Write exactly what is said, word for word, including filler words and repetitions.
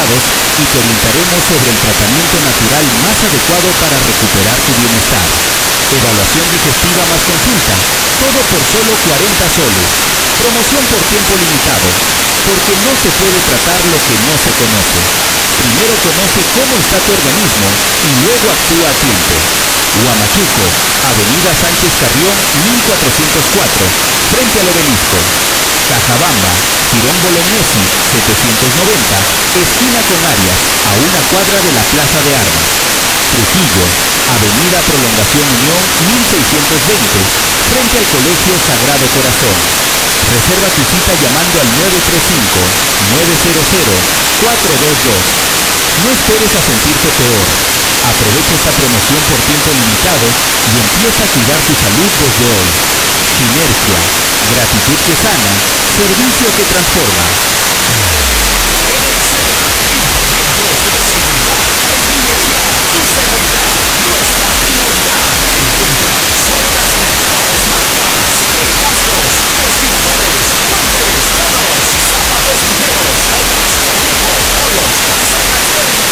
limitados y te orientaremos sobre el tratamiento natural más adecuado para recuperar tu bienestar. Evaluación digestiva más consulta, todo por solo cuarenta soles. Promoción por tiempo limitado, porque no se puede tratar lo que no se conoce. Primero conoce cómo está tu organismo y luego actúa a tiempo. Huamachuco, Avenida Sánchez Carrión, mil cuatrocientos cuatro, frente al obelisco. Cajabamba, Girón Bolognesi, setecientos noventa, esquina con Arias, a una cuadra de la Plaza de Armas. Trujillo, Avenida Prolongación Unión, mil seiscientos veinte, frente al Colegio Sagrado Corazón. Reserva tu cita llamando al nueve tres cinco, nueve cero cero, cuatro dos dos. No esperes a sentirte peor. Aprovecha esta promoción por tiempo limitado y empieza a cuidar tu salud desde hoy. Sinergia, gratitud que sana, servicio que transforma.